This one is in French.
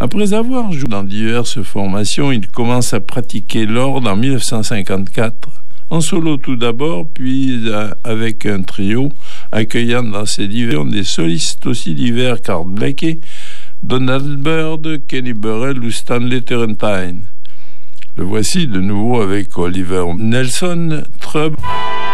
Après avoir joué dans diverses formations, il commence à pratiquer l'orgue en 1954, en solo tout d'abord, puis avec un trio, accueillant dans ses diversions des solistes aussi divers qu'Art Blakey, Donald Byrd, Kenny Burrell ou Stanley Turrentine. Le voici de nouveau avec Oliver Nelson, Trouble.